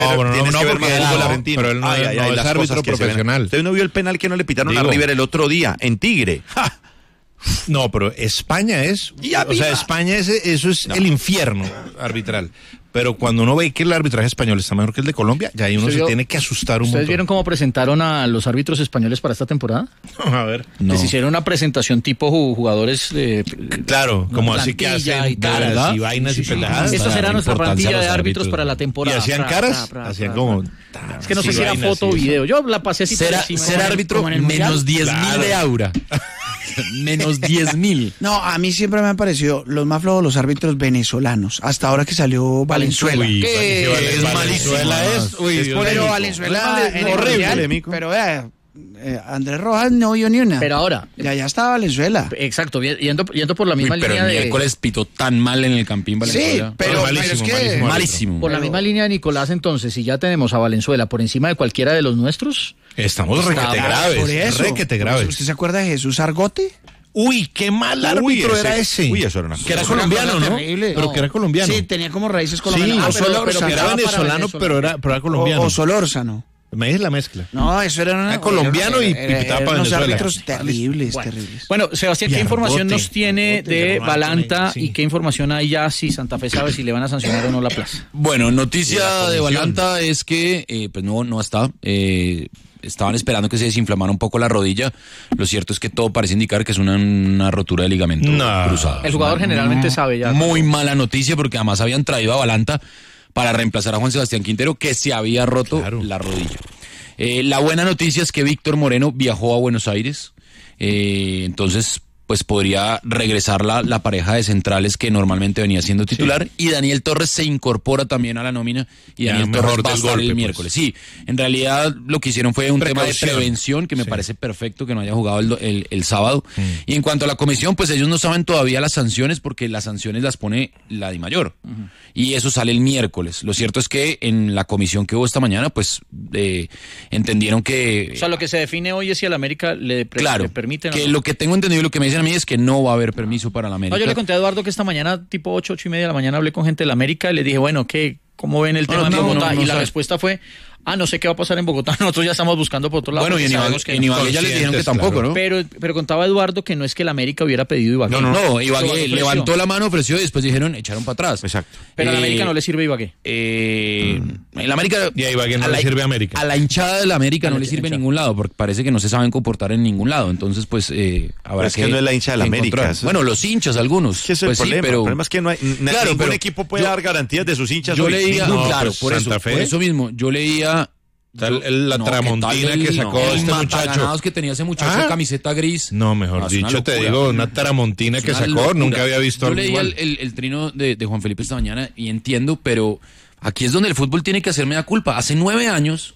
Tienes que ver más porque fútbol argentino. pero él no es las árbitro cosas que se ven. profesional. ¿Usted no vio el penal que no le pitaron a River el otro día en Tigre? ¡Ja! No, pero España es, España eso es el infierno arbitral. Pero cuando uno ve que el arbitraje español está mejor que el de Colombia, ya ahí uno se tiene que asustar un montón. ¿Ustedes vieron cómo presentaron a los árbitros españoles para esta temporada? A ver. No. Les hicieron una presentación tipo jugadores de... Claro, como así que hacen caras y vainas y pendejadas. Esta será nuestra plantilla de árbitros para la temporada. Y hacían caras, hacían como... Es que no sé si era foto o video. Yo la pasé así. Ser árbitro, menos 10.000 de aura. Menos 10.000. No, a mí siempre me han parecido los más flojos los árbitros venezolanos. Hasta ahora que salió Valenzuela. ¿Qué es Valenzuela es? Pero Valenzuela en el horrible. Pero Andrés Rojas no vio ni una. Pero ahora. Ya está Valenzuela. Exacto, yendo por la misma pero línea de... el miércoles pitó tan mal en el Campín Valenzuela. Sí, pero es que... Malísimo. Por la misma línea de Nicolás, entonces, si ya tenemos a Valenzuela por encima de cualquiera de los nuestros... Estamos requete graves. Requete graves. ¿Usted se acuerda de Jesús Argote? Uy, qué mal árbitro era ese. Uy, eso era una cosa. Que era colombiano, ¿no? Terrible. Pero que era colombiano. Sí, tenía como raíces colombianas. Sí, pero que era venezolano, pero era colombiano. O Solórzano. Me dices la mezcla. No, eso era colombiano y pitaba para unos Venezuela. árbitros terribles, terribles. Bueno, Sebastián, ¿qué información nos tiene de Balanta sí. y qué información hay ya si Santa Fe sabe si le van a sancionar o no la plaza? Bueno, noticia de Balanta es que pues no está. Estaban esperando que se desinflamara un poco la rodilla. Lo cierto es que todo parece indicar que es una rotura de ligamento cruzado. El jugador generalmente sabe ya. Muy mala noticia porque además habían traído a Balanta para reemplazar a Juan Sebastián Quintero, que se había roto la rodilla. La buena noticia es que Víctor Moreno viajó a Buenos Aires, entonces pues podría regresar la pareja de centrales que normalmente venía siendo titular, y Daniel Torres se incorpora también a la nómina, y Daniel Torres va a estar el miércoles. Sí, en realidad lo que hicieron fue un tema de prevención que me parece perfecto que no haya jugado el sábado. Y en cuanto a la comisión, pues ellos no saben todavía las sanciones porque las sanciones las pone la DIMAYOR, y eso sale el miércoles. Lo cierto es que en la comisión que hubo esta mañana, pues entendieron que... O sea, lo que se define hoy es si a la América le permiten... que lo que tengo entendido y lo que me dicen a mí es que no va a haber permiso para la América. No, yo le conté a Eduardo que esta mañana, tipo 8:30 de la mañana, hablé con gente de la América y le dije, bueno, ¿cómo ven el tema de Bogotá? Y la respuesta fue, no sé qué va a pasar en Bogotá, nosotros ya estamos buscando por otro lado. Bueno, y en Ibagué ya les dijeron que tampoco, ¿no? Pero contaba Eduardo que no es que la América hubiera pedido Ibagué. No, Ibagué levantó la mano, ofreció y después echaron para atrás. Exacto. Pero a la América no le sirve Ibagué. En la América... Y a Ibagué no le sirve América. A la hinchada de la América no le sirve en ningún lado, porque parece que no se saben comportar en ningún lado. Entonces, pues, habrá que no es la hincha de la América. Bueno, los hinchas, algunos. ¿Qué es el problema? Pero... El problema es que no hay... ningún equipo puede dar garantías de sus hinchas. Yo leía... claro, por eso mismo. Yo leía... La tramontina que sacó este muchacho. Que tenía ese muchacho camiseta gris. No, mejor dicho, te digo, una tramontina que sacó, nunca había visto algo igual. Yo leí el trino de Juan Felipe esta mañana y entiendo, pero aquí es donde el fútbol tiene que hacerme la culpa. Hace 9 años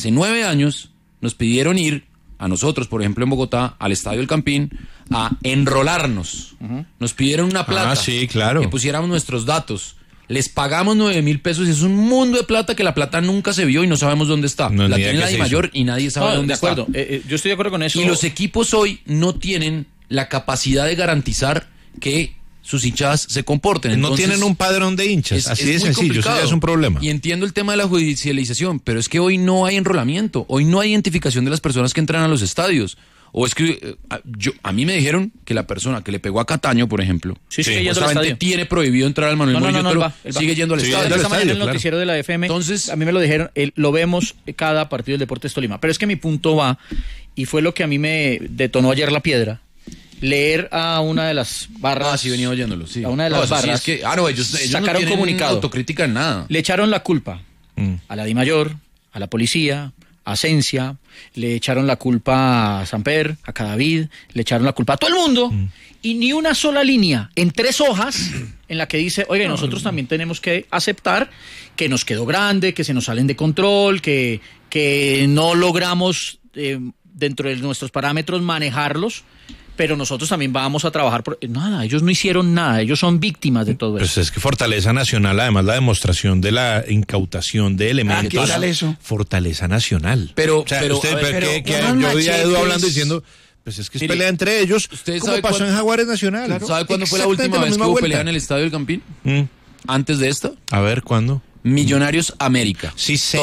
nos pidieron ir a nosotros, por ejemplo en Bogotá, al Estadio El Campín, a enrolarnos. Nos pidieron una plata, sí, claro, que pusiéramos nuestros datos. Les pagamos 9.000 pesos y es un mundo de plata que la plata nunca se vio y no sabemos dónde está. La tiene la DIMAYOR y nadie sabe dónde está. Yo estoy de acuerdo con eso. Y los equipos hoy no tienen la capacidad de garantizar que sus hinchadas se comporten. Entonces, no tienen un padrón de hinchas, así de sencillo, eso ya es un problema. Y entiendo el tema de la judicialización, pero es que hoy no hay enrolamiento, hoy no hay identificación de las personas que entran a los estadios. O es que a mí me dijeron que la persona que le pegó a Cataño, por ejemplo, tiene prohibido entrar al Manuel Murillo, pero sigue yendo al estadio. Esta mañana en el noticiero de la FM, entonces, a mí me lo dijeron, lo vemos cada partido del Deportes Tolima. Pero es que mi punto va, y fue lo que a mí me detonó ayer la piedra, leer a una de las barras. Sí, venía oyéndolo, sí. A una de las barras. Sí, es que, ellos sacaron no comunicado. Autocrítica en nada. Le echaron la culpa a la DIMAYOR, a la policía, a Cencia, le echaron la culpa a Samper, a Cadavid, le echaron la culpa a todo el mundo, y ni una sola línea en 3 hojas en la que dice, oye, nosotros también tenemos que aceptar que nos quedó grande, que se nos salen de control, que no logramos dentro de nuestros parámetros manejarlos, pero nosotros también vamos a trabajar por... Nada, ellos no hicieron nada, ellos son víctimas de todo eso. Pues es que Fortaleza Nacional, además la demostración de la incautación de elementos... ¿Qué tal eso? Fortaleza Nacional. Pero yo vi a Edu hablando diciendo... Pues es que es pelea entre ellos, como pasó en Jaguares Nacional. Claro. ¿Sabe cuándo fue la última vez que hubo pelea en el Estadio del Campín? ¿Antes de esta? A ver, ¿cuándo? Millonarios América. Sí sé.